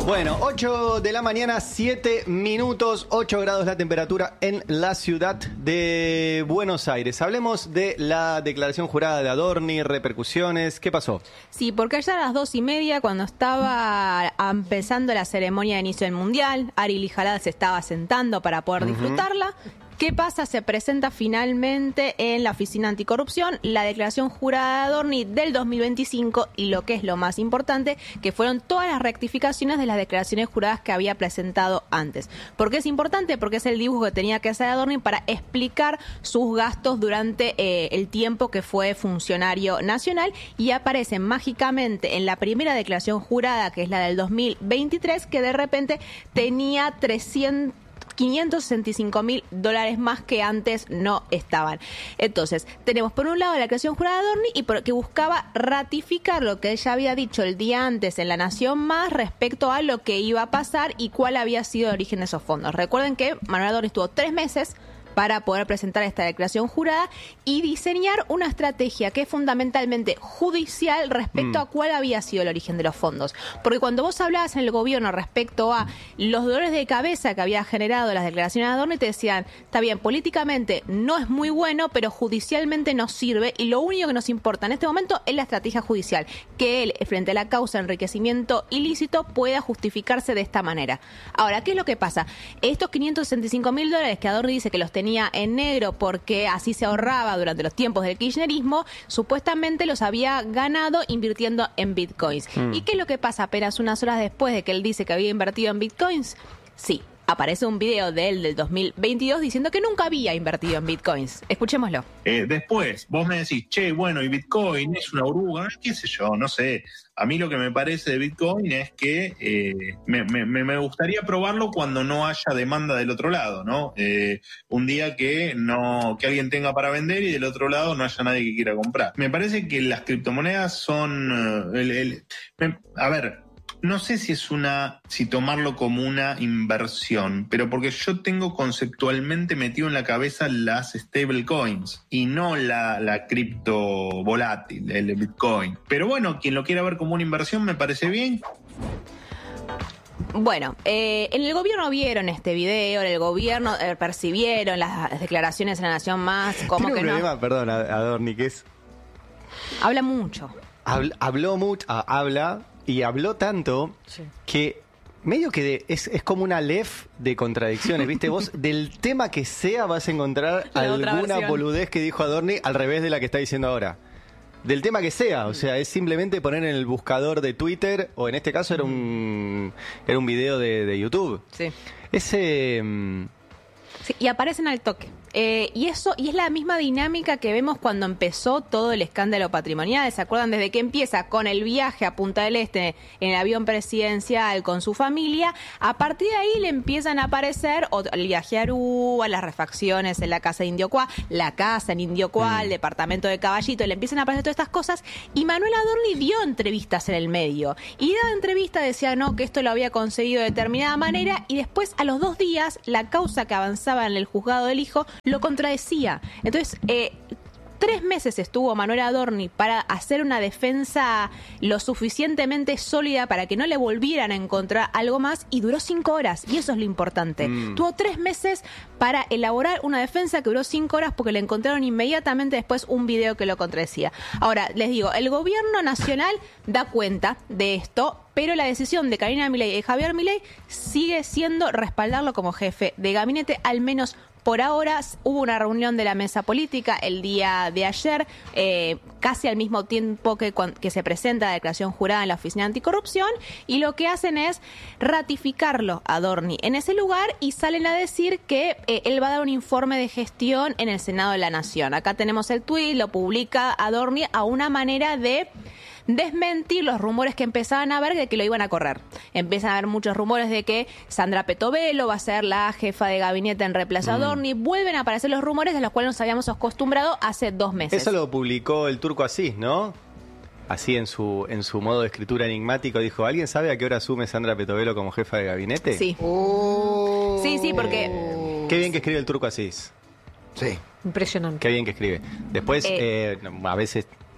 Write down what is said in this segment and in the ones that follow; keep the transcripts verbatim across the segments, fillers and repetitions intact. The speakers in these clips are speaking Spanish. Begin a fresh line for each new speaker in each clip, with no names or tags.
Bueno, ocho de la mañana, siete minutos, ocho grados la temperatura en la ciudad de Buenos Aires. Hablemos de la declaración jurada de Adorni, repercusiones. ¿Qué pasó?
Sí, porque ayer a las dos y media, cuando estaba empezando la ceremonia de inicio del Mundial, Ari Lijalad se estaba sentando para poder disfrutarla. ¿Qué pasa? Se presenta finalmente en la Oficina Anticorrupción la declaración jurada de Adorni del dos mil veinticinco y lo que es lo más importante, que fueron todas las rectificaciones de las declaraciones juradas que había presentado antes. ¿Por qué es importante? Porque es el dibujo que tenía que hacer Adorni para explicar sus gastos durante eh, el tiempo que fue funcionario nacional, y aparecen mágicamente en la primera declaración jurada, que es la del dos mil veintitrés, que de repente tenía trescientos quinientos sesenta y cinco mil dólares más que antes no estaban. Entonces, tenemos por un lado la declaración jurada de Adorni, y por, que buscaba ratificar lo que ella había dicho el día antes en La Nación Más respecto a lo que iba a pasar y cuál había sido el origen de esos fondos. Recuerden que Manuel Adorni estuvo tres meses para poder presentar esta declaración jurada y diseñar una estrategia que es fundamentalmente judicial respecto mm. a cuál había sido el origen de los fondos. Porque cuando vos hablabas en el gobierno respecto a los dolores de cabeza que había generado las declaraciones de Adorni, te decían, está bien, políticamente no es muy bueno, pero judicialmente nos sirve, y lo único que nos importa en este momento es la estrategia judicial, que él, frente a la causa de enriquecimiento ilícito, pueda justificarse de esta manera. Ahora, ¿qué es lo que pasa? Estos quinientos sesenta y cinco mil dólares que Adorni dice que los tenía tenía en negro porque así se ahorraba durante los tiempos del kirchnerismo, supuestamente los había ganado invirtiendo en bitcoins. Mm. ¿Y qué es lo que pasa apenas unas horas después de que él dice que había invertido en bitcoins? Sí, aparece un video de él del dos mil veintidós diciendo que nunca había invertido en bitcoins. Escuchémoslo.
Eh, después, vos me decís, che, bueno, y Bitcoin es una oruga, qué sé yo, no sé. A mí lo que me parece de Bitcoin es que eh, me, me, me gustaría probarlo cuando no haya demanda del otro lado, ¿no? Eh, un día que no que alguien tenga para vender y del otro lado no haya nadie que quiera comprar. Me parece que las criptomonedas son... Uh, el, el, me, a ver... No sé si es una, si tomarlo como una inversión, pero porque yo tengo conceptualmente metido en la cabeza las stablecoins y no la, la cripto volátil, el Bitcoin. Pero bueno, quien lo quiera ver como una inversión me parece bien.
Bueno, eh, en el gobierno vieron este video, en el gobierno eh, percibieron las declaraciones en La Nación Más, como
Tiene
que
un
no.
problema, perdón, Adorni, que es...
Habla mucho.
Habl, habló mucho, ah, habla... Y habló tanto sí. que medio que de, es, es como una lef de contradicciones, ¿viste? Vos del tema que sea vas a encontrar la alguna boludez que dijo Adorni al revés de la que está diciendo ahora. Del tema que sea, o sea, es simplemente poner en el buscador de Twitter, o en este caso era un era un video de, de YouTube.
Sí.
Ese... Um,
Sí, y aparecen al toque. Eh, y eso y es la misma dinámica que vemos cuando empezó todo el escándalo patrimonial. ¿Se acuerdan? Desde que empieza con el viaje a Punta del Este en el avión presidencial con su familia, a partir de ahí le empiezan a aparecer el viaje a Aruba, las refacciones en la casa de Indiocuá, la casa en Indiocuá, mm. el departamento de Caballito, le empiezan a aparecer todas estas cosas, y Manuel Adorni dio entrevistas en el medio. Y daba entrevistas, decía no, que esto lo había conseguido de determinada manera, y después a los dos días la causa que avanzaba en el juzgado del hijo lo contradecía. Entonces, eh, tres meses estuvo Manuel Adorni para hacer una defensa lo suficientemente sólida para que no le volvieran a encontrar algo más, y duró cinco horas, y eso es lo importante. Mm. Tuvo tres meses para elaborar una defensa que duró cinco horas porque le encontraron inmediatamente después un video que lo contradecía. Ahora, les digo, el gobierno nacional da cuenta de esto, pero la decisión de Karina Milei y de Javier Milei sigue siendo respaldarlo como jefe de gabinete, al menos por ahora. Hubo una reunión de la mesa política el día de ayer, eh, casi al mismo tiempo que, que se presenta la declaración jurada en la Oficina Anticorrupción, y lo que hacen es ratificarlo a Adorni en ese lugar, y salen a decir que eh, él va a dar un informe de gestión en el Senado de la Nación. Acá tenemos el tuit, lo publica Adorni a una manera de desmentir los rumores que empezaban a ver de que lo iban a correr. Empiezan a haber muchos rumores de que Sandra Petovelo va a ser la jefa de gabinete en reemplazo a Adorni. Mm. Vuelven a aparecer los rumores de los cuales nos habíamos acostumbrado hace dos meses.
Eso lo publicó el Turco Asís, ¿no? Así en su en su modo de escritura enigmático dijo, ¿alguien sabe a qué hora asume Sandra Petovelo como jefa de gabinete?
Sí. Oh. Sí, sí, porque...
Qué bien que escribe el Turco Asís.
Sí.
Impresionante.
Qué bien que escribe. Después, eh, eh, a veces...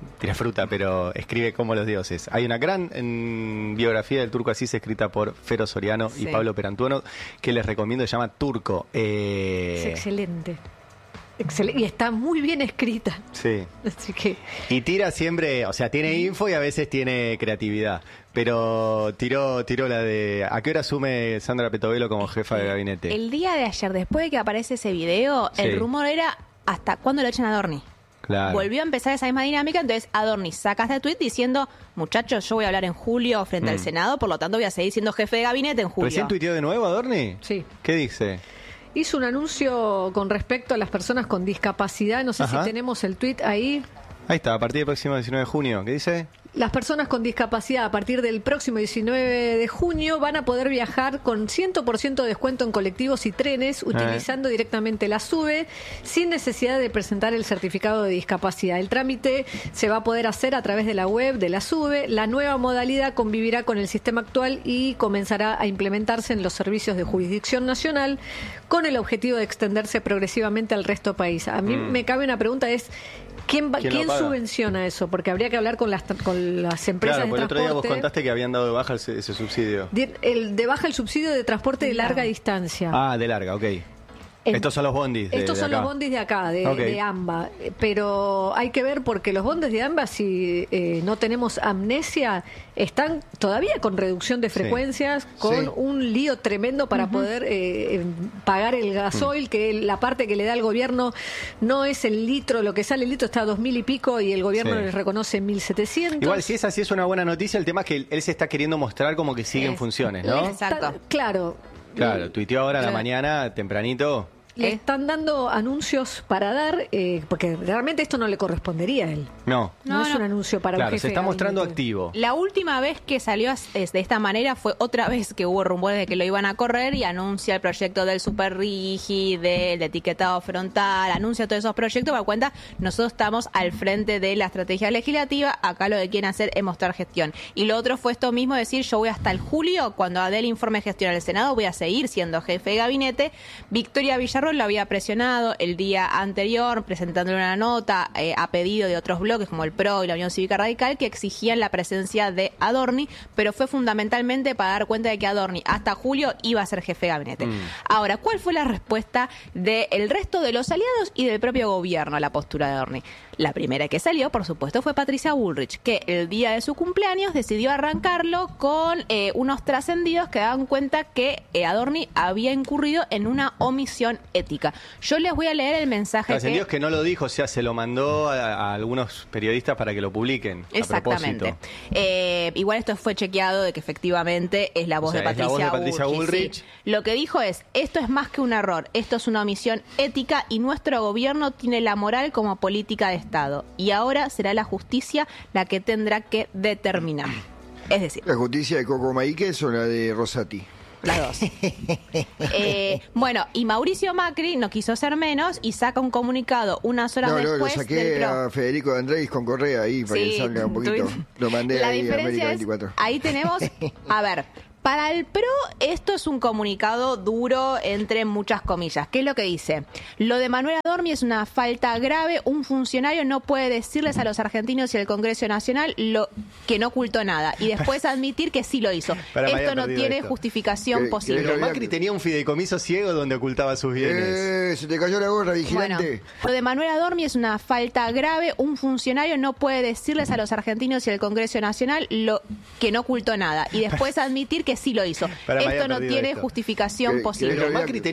tira fruta, pero escribe como los dioses. Hay una gran en, biografía del Turco Asís escrita por Fero Soriano sí. y Pablo Perantuono que les recomiendo, se llama Turco. Eh...
Es excelente. Excelente. Y está muy bien escrita.
Sí.
Así que...
Y tira siempre, o sea, tiene info y a veces tiene creatividad. Pero tiró, tiró la de... ¿A qué hora asume Sandra Petovelo como jefa de gabinete?
El día de ayer, después de que aparece ese video, sí. el rumor era ¿hasta cuándo lo echan a Adorni?
Claro.
Volvió a empezar esa misma dinámica, entonces Adorni saca este tweet diciendo, muchachos, yo voy a hablar en julio frente mm. al Senado, por lo tanto voy a seguir siendo jefe de gabinete en julio.
¿Recién tuiteó de nuevo Adorni?
Sí.
¿Qué dice?
Hizo un anuncio con respecto a las personas con discapacidad, no sé Ajá. si tenemos el tuit ahí.
Ahí está, a partir del próximo diecinueve de junio, ¿qué dice?
Las personas con discapacidad a partir del próximo diecinueve de junio van a poder viajar con cien por ciento de descuento en colectivos y trenes utilizando eh. directamente la SUBE sin necesidad de presentar el certificado de discapacidad. El trámite se va a poder hacer a través de la web de la SUBE. La nueva modalidad convivirá con el sistema actual y comenzará a implementarse en los servicios de jurisdicción nacional con el objetivo de extenderse progresivamente al resto del país. A mí mm. me cabe una pregunta, es... ¿Quién, ¿Quién, ¿quién subvenciona eso? Porque habría que hablar con las con las empresas
claro,
de transporte. Claro,
el otro día vos contaste que habían dado de baja ese, ese subsidio.
De, el, de baja el subsidio de transporte de larga distancia.
Ah, de larga, ok. En, estos son los bondis de
Estos
de
son
acá.
los bondis de acá, de,
okay.
de AMBA. Pero hay que ver porque los bondis de AMBA, si eh, no tenemos amnesia, están todavía con reducción de frecuencias, sí. con sí. un lío tremendo para uh-huh. poder eh, pagar el gasoil, uh-huh. que la parte que le da el gobierno no es el litro, lo que sale el litro está a dos mil y pico y el gobierno sí. les reconoce mil setecientos.
Igual, si es así, es una buena noticia. El tema es que él se está queriendo mostrar como que siguen
es,
funciones, ¿no?
Exacto. Está, claro.
Claro, tuiteó ahora claro. a la mañana, tempranito.
Le
¿Eh?
están dando anuncios para dar, eh, porque realmente esto no le correspondería a él.
No.
No, no es no. un anuncio para
claro,
un jefe.
Se está
de
mostrando
gabinete.
activo.
La última vez que salió de esta manera fue otra vez que hubo rumores de que lo iban a correr y anuncia el proyecto del super rigi, del etiquetado frontal, anuncia todos esos proyectos para cuenta, nosotros estamos al frente de la estrategia legislativa, acá lo que quieren hacer es mostrar gestión. Y lo otro fue esto mismo, decir, yo voy hasta el julio, cuando dé el informe de gestión al Senado, voy a seguir siendo jefe de gabinete. Victoria Villarroel lo había presionado el día anterior, presentándole una nota eh, a pedido de otros bloques como el P R O y la Unión Cívica Radical que exigían la presencia de Adorni, pero fue fundamentalmente para dar cuenta de que Adorni hasta julio iba a ser jefe de gabinete. Mm. Ahora, ¿cuál fue la respuesta del resto de los aliados y del propio gobierno a la postura de Adorni? La primera que salió, por supuesto, fue Patricia Bullrich, que el día de su cumpleaños decidió arrancarlo con eh, unos trascendidos que daban cuenta que eh, Adorni había incurrido en una omisión ética. Yo les voy a leer el mensaje.
Trascendidos que... que no lo dijo, o sea, se lo mandó a, a algunos periodistas para que lo publiquen.
Exactamente. Eh, igual esto fue chequeado de que efectivamente es la voz, o sea, de, Patricia
es la voz de Patricia Bullrich. Bullrich.
Sí. Lo que dijo es, esto es más que un error, esto es una omisión ética y nuestro gobierno tiene la moral como política de Estado. Y ahora será la justicia la que tendrá que determinar. Es decir...
¿La justicia de Coco Maíquez o la de Rosati?
Las dos. eh, bueno, y Mauricio Macri no quiso ser menos y saca un comunicado unas horas
no,
después.
No, lo saqué a Federico de Andrés con Correa ahí para sí, que salga un poquito. Lo mandé
la
ahí a
América veinticuatro. Es, ahí tenemos, a ver, para el P R O esto es un comunicado duro entre muchas comillas. ¿Qué es lo que dice? Lo de Manuel Adorni es una falta grave. Un funcionario no puede decirles a los argentinos y al Congreso Nacional lo que no ocultó nada y después admitir que sí lo hizo. Para esto no tiene esto. justificación
que,
posible.
Pero Macri tenía un fideicomiso ciego donde ocultaba sus bienes.
Eh, se te cayó la gorra, vigilante.
Bueno, lo de Manuel Adorni es una falta grave. Un funcionario no puede decirles a los argentinos y al Congreso Nacional lo que no ocultó nada y después admitir que sí lo hizo. Para esto no tiene esto. justificación que, posible.
Pero Macri tenía